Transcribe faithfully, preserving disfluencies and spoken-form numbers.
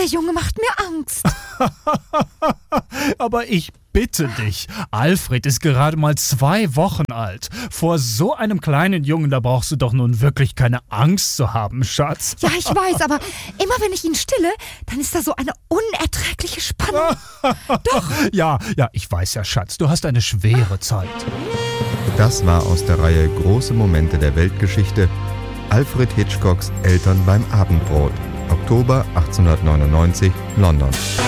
der Junge macht mir Angst. Aber ich bitte dich, Alfred ist gerade mal zwei Wochen alt. Vor so einem kleinen Jungen, da brauchst du doch nun wirklich keine Angst zu haben, Schatz. Ja, ich weiß, aber immer wenn ich ihn stille, dann ist da so eine unerträgliche Spannung. Doch. Ja, ja, ich weiß ja, Schatz, du hast eine schwere Zeit. Das war aus der Reihe Große Momente der Weltgeschichte. Alfred Hitchcocks Eltern beim Abendbrot. Oktober achtzehnhundertneunundneunzig, London.